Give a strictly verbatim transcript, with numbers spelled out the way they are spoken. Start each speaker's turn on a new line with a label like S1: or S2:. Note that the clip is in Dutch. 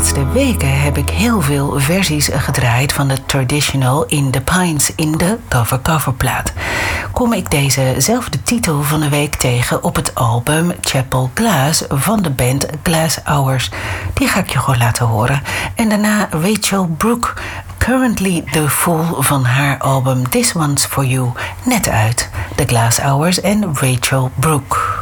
S1: laatste weken heb ik heel veel versies gedraaid van de Traditional in the Pines in de cover-coverplaat. Kom ik dezezelfde titel van de week tegen op het album Chapel Glass van de band Glass Hours. Die ga ik je gewoon laten horen. En daarna Rachel Brooke, Currently the Fool van haar album This One's For You, net uit. The Glass Hours en Rachel Brooke.